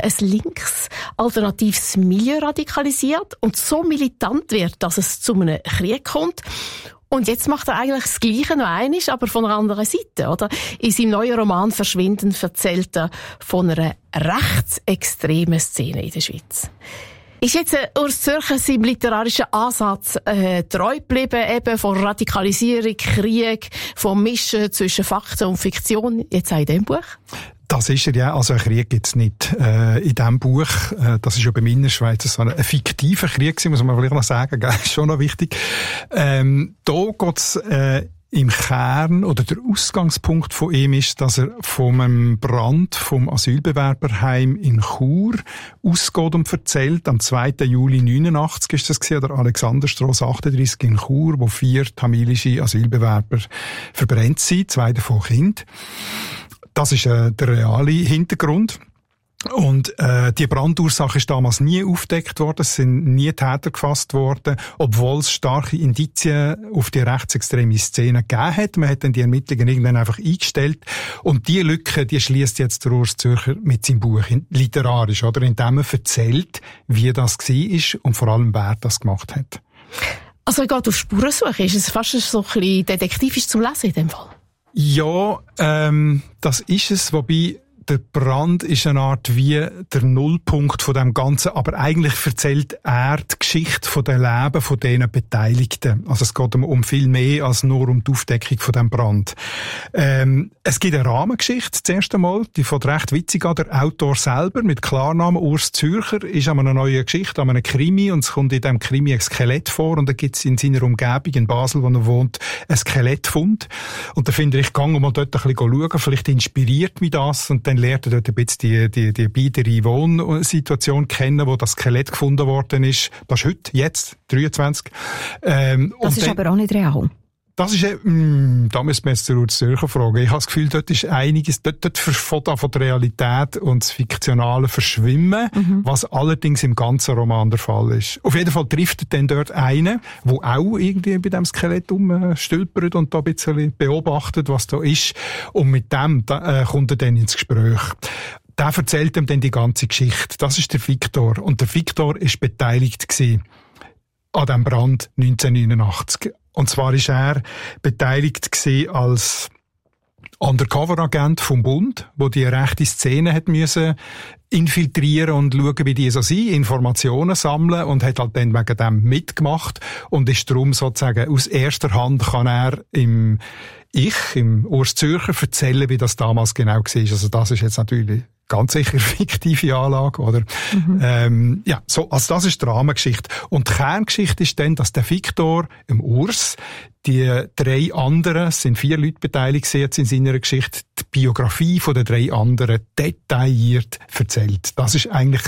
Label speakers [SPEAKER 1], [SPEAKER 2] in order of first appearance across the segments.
[SPEAKER 1] ein links alternatives Milieu radikalisiert und so militant wird, dass es zu einem Krieg kommt. Und jetzt macht er eigentlich das Gleiche noch einmal, aber von einer anderen Seite, oder? In seinem neuen Roman «Verschwinden» erzählt er von einer rechtsextremen Szene in der Schweiz. Ist jetzt Urs Zürcher seinem literarischen Ansatz treu geblieben, eben von Radikalisierung, Krieg, vom Mischen zwischen Fakten und Fiktion, jetzt auch in diesem Buch?
[SPEAKER 2] Das ist er ja. Also einen Krieg gibt's nicht in diesem Buch. Das ist ja bei mir in der Schweiz so ein fiktiver Krieg, muss man vielleicht noch sagen. Das ist schon noch wichtig. Da geht's im Kern, oder der Ausgangspunkt von ihm ist, dass er vom Brand vom Asylbewerberheim in Chur ausgeht und erzählt. Am 2. Juli 89 ist das gewesen, der Alexanderstrasse 38 in Chur, wo 4 tamilische Asylbewerber verbrennt sind, 2 davon Kinder. Das ist der reale Hintergrund. Und die Brandursache ist damals nie aufgedeckt worden, es sind nie Täter gefasst worden, obwohl es starke Indizien auf die rechtsextreme Szene gegeben hat. Man hat dann die Ermittlungen irgendwann einfach eingestellt. Und die Lücke, die schließt jetzt der Urs Zürcher mit seinem Buch literarisch, oder? Indem er erzählt, wie das war und vor allem, wer das gemacht hat.
[SPEAKER 1] Also er geht auf Spurensuche. Ist es fast so ein bisschen detektivisch zum Lesen in dem Fall?
[SPEAKER 2] Ja, das ist es, wobei der Brand ist eine Art wie der Nullpunkt von dem Ganzen, aber eigentlich erzählt er die Geschichte von dem Leben von diesen Beteiligten. Also es geht um viel mehr als nur um die Aufdeckung von dem Brand. Es gibt eine Rahmengeschichte, das erste Mal, die von recht witzig an. Der Autor selber mit Klarnamen Urs Zürcher ist an einer neuen Geschichte, an einem Krimi, und es kommt in diesem Krimi ein Skelett vor, und da gibt es in seiner Umgebung in Basel, wo er wohnt, ein Skelettfund. Und da finde ich, gang mal dort ein bisschen schauen, vielleicht inspiriert mich das, und dann lernt er dort ein bisschen die biedere Wohnsituation kennen, wo das Skelett gefunden worden ist. Das ist heute, jetzt, 23.
[SPEAKER 1] Das ist aber auch nicht real.
[SPEAKER 2] Das ist, da müssen wir jetzt den Urs Zürcher fragen. Ich habe das Gefühl, dort ist einiges, dort von der Realität und das Fiktionale verschwimmen, was allerdings im ganzen Roman der Fall ist. Auf jeden Fall trifft er dann dort einen, der auch irgendwie bei dem Skelett rumstülpert und da ein bisschen beobachtet, was da ist. Und mit dem kommt er dann ins Gespräch. Der erzählt ihm dann die ganze Geschichte. Das ist der Viktor. Und der Viktor ist beteiligt gewesen an dem Brand 1989. Und zwar ist er beteiligt gewesen als Undercover-Agent vom Bund, wo die rechte Szene hat müssen infiltrieren und schauen, wie die so sind, Informationen sammeln, und hat halt dann wegen dem mitgemacht und ist darum sozusagen aus erster Hand kann er im Urs Zürcher erzählen, wie das damals genau war. Also das ist jetzt natürlich ganz sicher fiktive Anlage, oder? Ja, so, also das ist die Rahmengeschichte. Und die Kerngeschichte ist dann, dass der Viktor, im Urs, die 3 anderen, es sind 4 Leute beteiligt jetzt in seiner Geschichte, die Biografie von den 3 anderen detailliert erzählt. Das ist eigentlich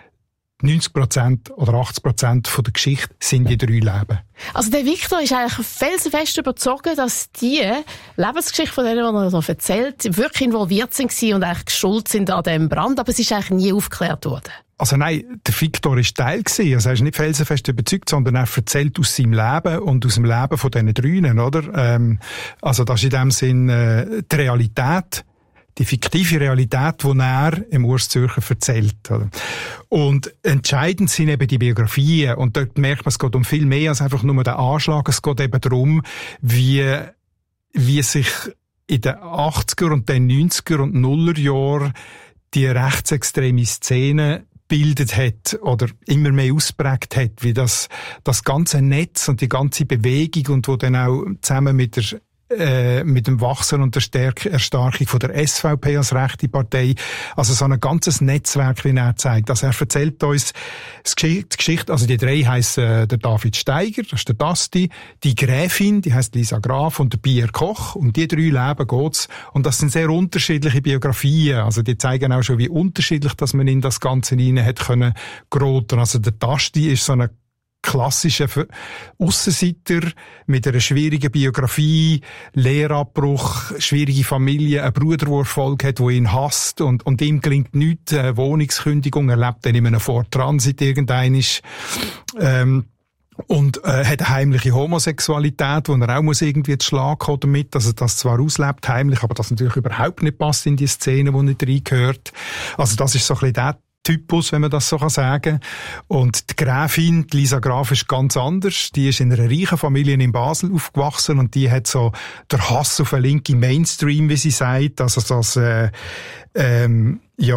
[SPEAKER 2] 90% oder 80% von der Geschichte sind die 3 Leben.
[SPEAKER 1] Also der Viktor ist eigentlich felsenfest überzeugt, dass die Lebensgeschichte von denen, die er so erzählt, wirklich involviert sind und eigentlich schuld sind an dem Brand, aber es ist eigentlich nie aufgeklärt worden.
[SPEAKER 2] Also nein, der Viktor ist Teil gewesen. Also er ist nicht felsenfest überzeugt, sondern er erzählt aus seinem Leben und aus dem Leben von diesen 3, oder? Also das ist in dem Sinn die Realität, die fiktive Realität, die er im Urs Zürcher erzählt. Und entscheidend sind eben die Biografien. Und dort merkt man, es geht um viel mehr als einfach nur den Anschlag. Es geht eben darum, wie sich in den 80er und den 90er und 0er Jahren die rechtsextreme Szene bildet hat oder immer mehr ausprägt hat, wie das ganze Netz und die ganze Bewegung, und wo dann auch zusammen mit dem Wachsen und der Erstarkung von der SVP als rechte Partei, also so ein ganzes Netzwerk, wie er zeigt. Also er erzählt uns die Geschichte, also die 3 heissen der David Steiger, das ist der Dasti, die Gräfin, die heisst Lisa Graf, und der Pierre Koch, und die 3 Leben geht's. Und das sind sehr unterschiedliche Biografien, also die zeigen auch schon, wie unterschiedlich, dass man in das Ganze hinein hat können geraten. Also der Dasti ist so eine klassischer Aussenseiter mit einer schwierigen Biografie, Lehrabbruch, schwierige Familie, ein Bruder, der Erfolg hat, der ihn hasst, und ihm gelingt nichts, Wohnungskündigung, er lebt dann in einem Fort Transit irgendeinisch, und hat eine heimliche Homosexualität, wo er auch muss irgendwie zu Schlag kommen damit, dass er das zwar auslebt, heimlich, aber das natürlich überhaupt nicht passt in die Szene, wo nicht reingehört. Also das ist so ein bisschen Typus, wenn man das so sagen kann. Und die Gräfin, die Lisa Graf, ist ganz anders. Die ist in einer reichen Familie in Basel aufgewachsen und die hat so der Hass auf einen linken Mainstream, wie sie sagt. Also das, ich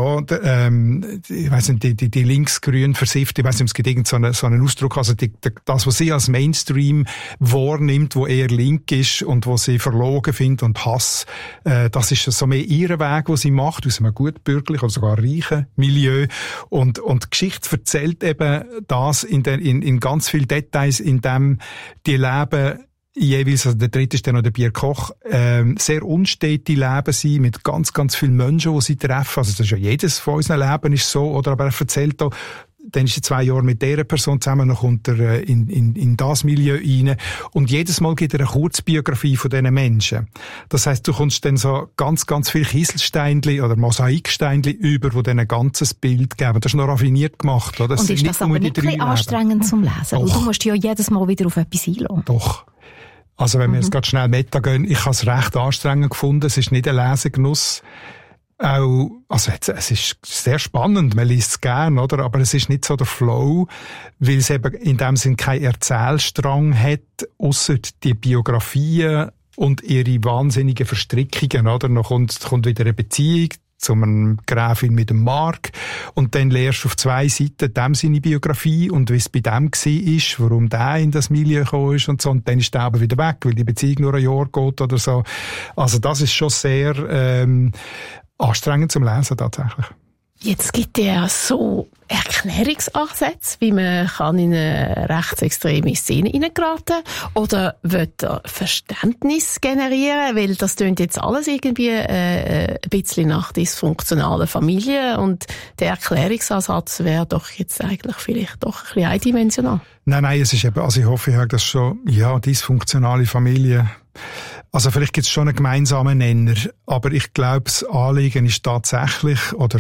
[SPEAKER 2] weiss nicht, die linksgrün versifft, ich weiss nicht, es gibt irgend so einen Ausdruck, also das, was sie als Mainstream wahrnimmt, wo eher link ist und wo sie verlogen findet und Hass, das ist so mehr ihr Weg, den sie macht, aus einem gut bürgerlichen oder sogar reichen Milieu. Und die Geschichte erzählt eben das in ganz vielen Details, in dem die Leben jeweils, also der dritte ist dann noch der Pierre Koch, sehr unstete Leben sein, mit ganz, ganz vielen Menschen, die sie treffen. Also das ist ja jedes von unseren Leben ist so, oder? Aber er erzählt da, dann ist er 2 Jahre mit dieser Person zusammen, dann kommt er in das Milieu rein. Und jedes Mal gibt er eine Kurzbiografie von diesen Menschen. Das heisst, du kommst dann so ganz, ganz viele Kieselsteinchen oder Mosaiksteinchen über, die dann ein ganzes Bild geben. Das ist noch raffiniert gemacht, oder?
[SPEAKER 3] Und ist das aber nicht ein bisschen anstrengend zum Lesen? Und du musst ja jedes Mal wieder auf etwas einlassen.
[SPEAKER 2] Doch. Also wenn wir jetzt gerade schnell Meta gehen, ich habe es recht anstrengend gefunden. Es ist nicht ein Lesegenuss. Auch, also es ist sehr spannend, man liest es gern, oder? Aber es ist nicht so der Flow, weil es eben in dem Sinn keinen Erzählstrang hat, ausser die Biografien und ihre wahnsinnigen Verstrickungen, oder? Dann kommt wieder eine Beziehung zu einer Gräfin mit dem Mark und dann lernst du auf 2 Seiten dem seine Biografie und wie es bei dem war, warum der in das Milieu gekommen ist und so, und dann ist der aber wieder weg, weil die Beziehung nur ein Jahr geht oder so. Also das ist schon sehr anstrengend zum Lesen tatsächlich.
[SPEAKER 1] Jetzt gibt es ja so Erklärungsansätze, wie man kann in eine rechtsextreme Szene hineingeraten oder will er Verständnis generieren, weil das tönt jetzt alles irgendwie ein bisschen nach dysfunktionalen Familien und der Erklärungsansatz wäre doch jetzt eigentlich vielleicht doch ein bisschen eindimensional.
[SPEAKER 2] Nein, es ist eben, also ich hoffe, ich habe das schon, ja, dysfunktionale Familie. Also vielleicht gibt es schon einen gemeinsamen Nenner, aber ich glaube, das Anliegen ist tatsächlich, oder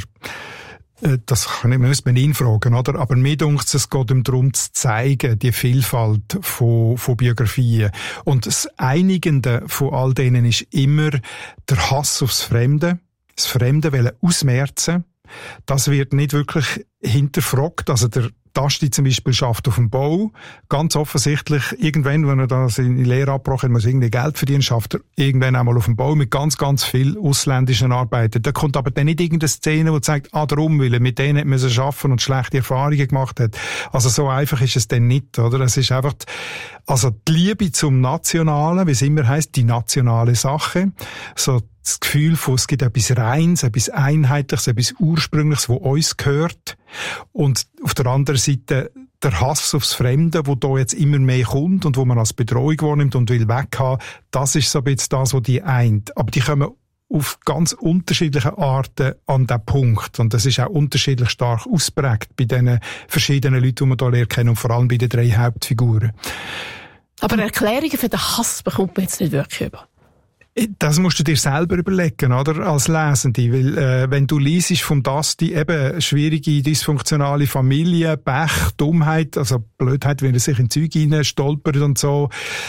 [SPEAKER 2] das müsste man ihn fragen, oder? Aber mir dunkt es geht darum zu zeigen, die Vielfalt von Biografien. Und das Einigende von all denen ist immer der Hass aufs Fremde, das Fremde wollen ausmerzen. Das wird nicht wirklich hinterfragt, also der Tasti zum Beispiel schafft auf dem Bau. Ganz offensichtlich, irgendwann, wenn er da seine Lehre abgebrochen hat, muss irgendwie Geld verdienen, schafft er irgendwann einmal auf dem Bau mit ganz, ganz viel ausländischen Arbeitern. Da kommt aber dann nicht irgendeine Szene, die zeigt, darum, weil er mit denen hat müssen arbeiten und schlechte Erfahrungen gemacht hat. Also so einfach ist es dann nicht, oder? Es ist einfach, also die Liebe zum Nationalen, wie es immer heisst, die nationale Sache, so das Gefühl von, es gibt etwas Reines, etwas Einheitliches, etwas Ursprüngliches, das uns gehört. Und auf der anderen Seite der Hass aufs Fremde, wo da jetzt immer mehr kommt und wo man als Bedrohung wahrnimmt und will weghaben, das ist so ein bisschen das, was die eint. Aber die kommen auf ganz unterschiedliche Arten an den Punkt. Und das ist auch unterschiedlich stark ausprägt bei den verschiedenen Leuten, die man da lernt kennen, und vor allem bei den 3 Hauptfiguren.
[SPEAKER 1] Aber Erklärungen für den Hass bekommt man jetzt nicht wirklich über.
[SPEAKER 2] Das musst du dir selber überlegen, oder? Als Lesende. Weil, wenn du liest vom Dasti eben schwierige, dysfunktionale Familie, Pech, Dummheit, also Blödheit, wenn er sich in Zeug hinein stolpert und so,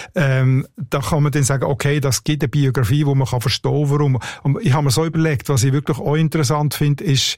[SPEAKER 2] da kann man dann sagen, okay, das gibt eine Biografie, wo man kann verstehen, warum. Und ich habe mir so überlegt, was ich wirklich auch interessant finde, ist,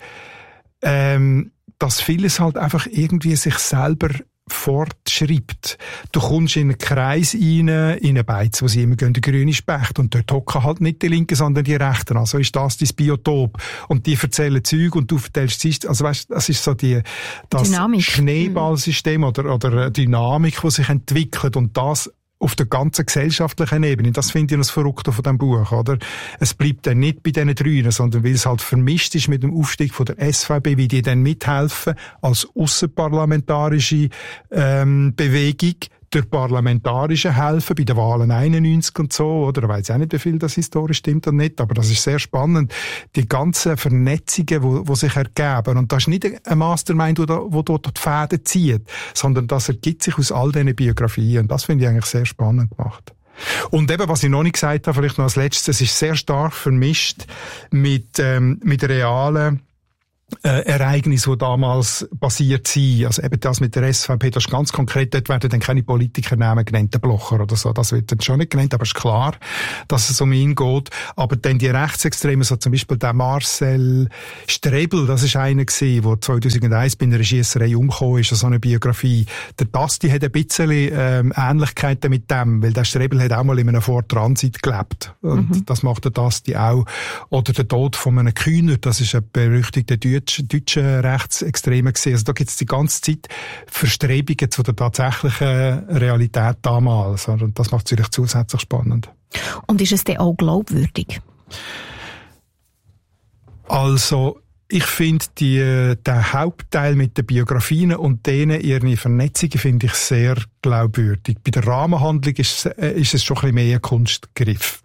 [SPEAKER 2] dass vieles halt einfach irgendwie sich selber fortschreibt. Du kommst in einen Kreis rein, in eine Beiz, wo sie immer gehen, der grüne Specht, und dort hocken halt nicht die Linken, sondern die Rechten. Also ist das dein Biotop. Und die erzählen Zeug und du erzählst es. Also weißt, das ist so das Dynamik. Schneeballsystem oder Dynamik, die sich entwickelt, und das auf der ganzen gesellschaftlichen Ebene. Das finde ich das Verrückte von diesem Buch, oder? Es bleibt dann nicht bei diesen 3, sondern weil es halt vermischt ist mit dem Aufstieg von der SVP, wie die dann mithelfen als ausserparlamentarische Bewegung, durch parlamentarische helfen, bei den Wahlen 91 und so, oder? Ich weiss auch nicht, wie viel das historisch stimmt und nicht, aber das ist sehr spannend. Die ganzen Vernetzungen, die sich ergeben. Und das ist nicht ein Mastermind, der dort die Fäden zieht, sondern das ergibt sich aus all diesen Biografien. Und das finde ich eigentlich sehr spannend gemacht. Und eben, was ich noch nicht gesagt habe, vielleicht noch als Letztes, es ist sehr stark vermischt mit realen Ereignisse, die damals passiert sind. Also eben das mit der SVP, das ist ganz konkret, dort werden dann keine Politikernamen genannt, der Blocher oder so, das wird dann schon nicht genannt, aber es ist klar, dass es um ihn geht. Aber dann die Rechtsextremen, so zum Beispiel der Marcel Strebel, das ist einer gewesen, der 2001 bei einer Schiesserei umgekommen ist, so eine Biografie. Der Basti hat ein bisschen Ähnlichkeiten mit dem, weil der Strebel hat auch mal in einem Ford Transit gelebt. Und das macht der Basti auch. Oder der Tod von einem Kühner, das ist ein berüchtigter deutsche Rechtsextreme gewesen. Also da gibt es die ganze Zeit Verstrebungen zu der tatsächlichen Realität damals. Und das macht es natürlich zusätzlich spannend.
[SPEAKER 3] Und ist es denn auch glaubwürdig?
[SPEAKER 2] Also, ich finde den Hauptteil mit den Biografien und denen ihre Vernetzungen finde ich sehr glaubwürdig. Bei der Rahmenhandlung ist es schon ein bisschen mehr ein Kunstgriff.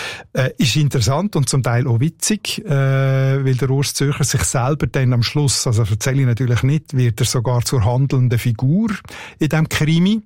[SPEAKER 2] Ist interessant und zum Teil auch witzig, weil der Urs Zürcher sich selber dann am Schluss, also erzähle ich natürlich nicht, wird er sogar zur handelnden Figur in diesem Krimi.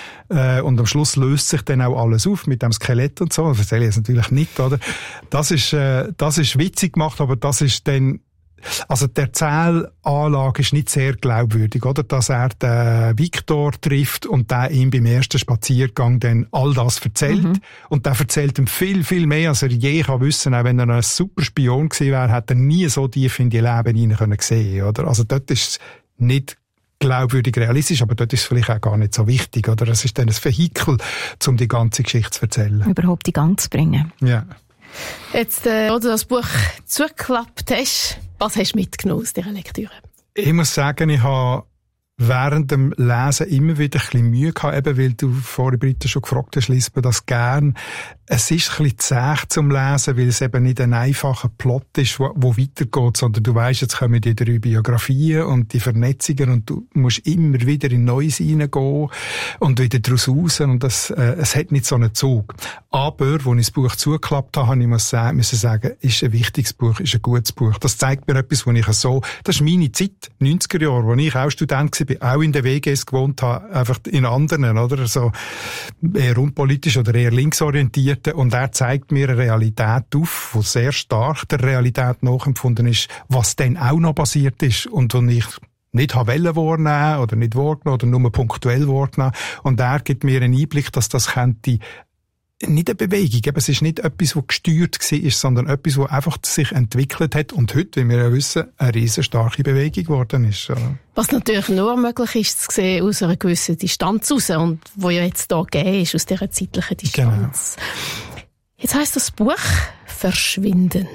[SPEAKER 2] Und am Schluss löst sich dann auch alles auf mit dem Skelett und so. Das erzähle ich jetzt natürlich nicht, oder? Das ist witzig gemacht, aber das ist dann, also die Erzählanlage ist nicht sehr glaubwürdig, oder? Dass er den Viktor trifft und der ihm beim ersten Spaziergang dann all das erzählt. Und der erzählt ihm viel, viel mehr, als er je kann wissen. Auch wenn er ein super Spion gewesen wäre, hat er nie so tief in die Leben hinein können sehen, oder? Also dort ist es nicht glaubwürdig realistisch, aber dort ist es vielleicht auch gar nicht so wichtig, oder? Es ist dann ein Vehikel, um die ganze Geschichte zu erzählen.
[SPEAKER 3] Überhaupt in Gang zu bringen.
[SPEAKER 2] Ja.
[SPEAKER 1] Jetzt, oder das Buch zugeklappt hast, was hast du mitgenommen aus dieser Lektüre?
[SPEAKER 2] Ich muss sagen, ich habe während dem Lesen immer wieder ein bisschen Mühe gehabt, eben weil du vorhin, Britta, schon gefragt hast, liest man das gern. Es ist ein bisschen zäh zum Lesen, weil es eben nicht ein einfacher Plot ist, wo weitergeht, sondern du weisst, jetzt kommen die 3 Biografien und die Vernetzungen und du musst immer wieder in Neues reingehen und wieder daraus raus und es hat nicht so einen Zug. Aber, als ich das Buch zugeklappt habe, ich müssen sagen, ist ein wichtiges Buch, ist ein gutes Buch. Das zeigt mir etwas, das ist meine Zeit, 90er Jahre, wo ich auch Student war, auch in den WGs gewohnt habe, einfach in anderen, oder? So eher unpolitisch oder eher linksorientiert. Und er zeigt mir eine Realität auf, die sehr stark der Realität nachempfunden ist, was dann auch noch passiert ist und wo ich nicht wahrnehmen oder nicht wahrgenommen oder nur punktuell wahrgenommen. Und er gibt mir einen Einblick, dass das könnte nicht eine Bewegung, eben, es ist nicht etwas, das gesteuert war, sondern etwas, das einfach sich entwickelt hat und heute, wie wir ja wissen, eine riesenstarke Bewegung geworden ist.
[SPEAKER 1] Was natürlich nur möglich ist, zu sehen aus einer gewissen Distanz raus und wo ja jetzt da gegeben ist, aus dieser zeitlichen Distanz. Genau. Jetzt heisst das Buch «Verschwinden».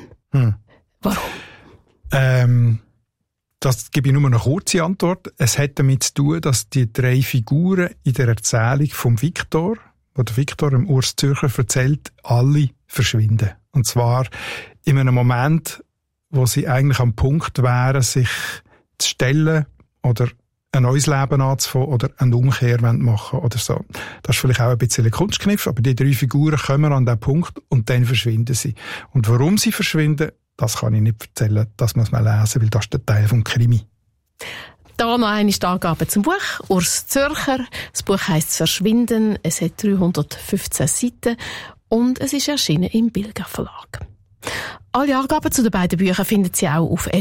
[SPEAKER 2] Warum? Das gebe ich nur eine kurze Antwort. Es hat damit zu tun, dass die 3 Figuren in der Erzählung vom Viktor, wo der Viktor dem Urs Zürcher erzählt, alle verschwinden. Und zwar in einem Moment, wo sie eigentlich am Punkt wären, sich zu stellen oder ein neues Leben anzufangen oder eine Umkehr machen oder so. Das ist vielleicht auch ein bisschen ein Kunstkniff, aber die 3 Figuren kommen an den Punkt und dann verschwinden sie. Und warum sie verschwinden, das kann ich nicht erzählen. Das muss man lesen, weil das ist der Teil vom Krimi.
[SPEAKER 1] Da noch eine Angabe zum Buch. Urs Zürcher. Das Buch heisst «Verschwinden». Es hat 315 Seiten und es ist erschienen im Bilger Verlag. Alle Angaben zu den beiden Büchern finden Sie auch auf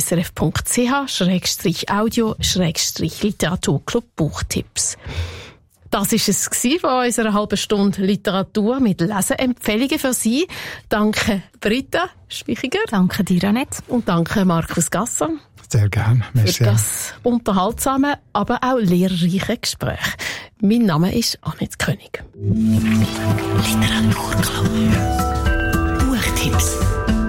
[SPEAKER 1] srf.ch/audio/Literaturclub Buchtipps. Das war es von unserer halben Stunde Literatur mit Leseempfehlungen für Sie. Danke Britta Spichiger.
[SPEAKER 3] Danke dir, Annette.
[SPEAKER 1] Und danke Markus Gasser.
[SPEAKER 2] Sehr gerne.
[SPEAKER 1] Für das unterhaltsame, aber auch lehrreiche Gespräch. Mein Name ist Annette König.
[SPEAKER 4] Literaturclub. Buchtipps.